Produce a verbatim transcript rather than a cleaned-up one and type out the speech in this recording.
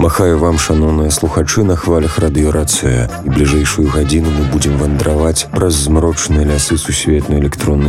Махаю вам, шаноўныя слухачы, на хвалях радыёрацыя. І бліжэйшую гадзіну мы будзем вандраваць праз змрочныя лясы сусветнай электроннай